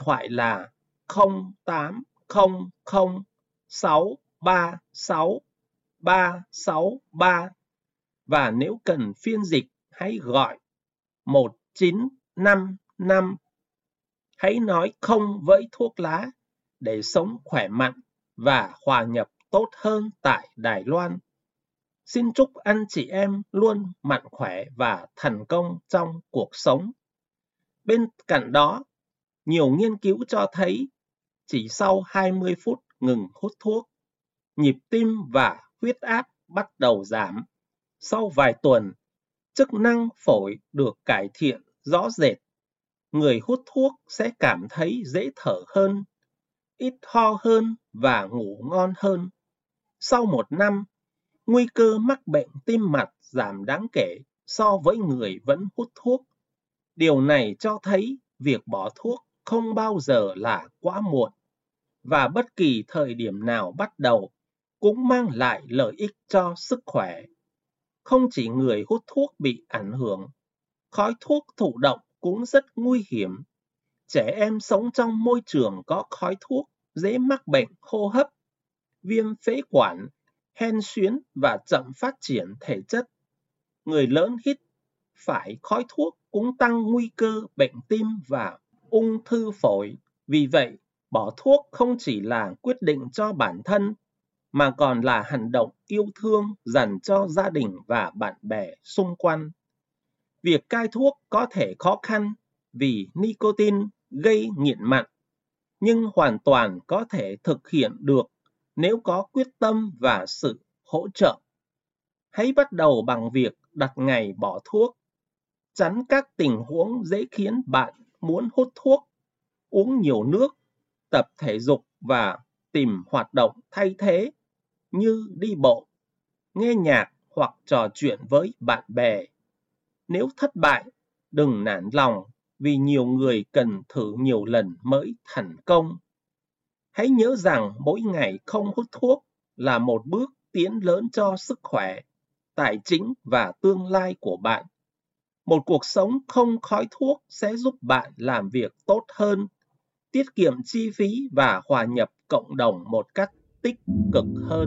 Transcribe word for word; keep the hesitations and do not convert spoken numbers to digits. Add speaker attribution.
Speaker 1: thoại là không tám không không sáu ba sáu ba sáu ba và nếu cần phiên dịch hãy gọi một chín năm năm. Hãy nói không với thuốc lá để sống khỏe mạnh và hòa nhập tốt hơn tại Đài Loan. Xin chúc anh chị em luôn mạnh khỏe và thành công trong cuộc sống. Bên cạnh đó, nhiều nghiên cứu cho thấy chỉ sau hai mươi phút ngừng hút thuốc, nhịp tim và huyết áp bắt đầu giảm. Sau vài tuần, chức năng phổi được cải thiện rõ rệt. Người hút thuốc sẽ cảm thấy dễ thở hơn, ít ho hơn và ngủ ngon hơn. Sau một năm, nguy cơ mắc bệnh tim mạch giảm đáng kể so với người vẫn hút thuốc. Điều này cho thấy việc bỏ thuốc không bao giờ là quá muộn, và bất kỳ thời điểm nào bắt đầu cũng mang lại lợi ích cho sức khỏe. Không chỉ người hút thuốc bị ảnh hưởng, khói thuốc thụ động cũng rất nguy hiểm. Trẻ em sống trong môi trường có khói thuốc dễ mắc bệnh hô hấp, viêm phế quản, hen suyễn và chậm phát triển thể chất. Người lớn hít phải khói thuốc cũng tăng nguy cơ bệnh tim và ung thư phổi. Vì vậy, bỏ thuốc không chỉ là quyết định cho bản thân, mà còn là hành động yêu thương dành cho gia đình và bạn bè xung quanh. Việc cai thuốc có thể khó khăn vì nicotine gây nghiện mặn, nhưng hoàn toàn có thể thực hiện được nếu có quyết tâm và sự hỗ trợ. Hãy bắt đầu bằng việc đặt ngày bỏ thuốc, tránh các tình huống dễ khiến bạn muốn hút thuốc, uống nhiều nước, tập thể dục và tìm hoạt động thay thế như đi bộ, nghe nhạc hoặc trò chuyện với bạn bè. Nếu thất bại, đừng nản lòng vì nhiều người cần thử nhiều lần mới thành công. Hãy nhớ rằng mỗi ngày không hút thuốc là một bước tiến lớn cho sức khỏe, tài chính và tương lai của bạn. Một cuộc sống không khói thuốc sẽ giúp bạn làm việc tốt hơn, tiết kiệm chi phí và hòa nhập cộng đồng một cách tích cực hơn.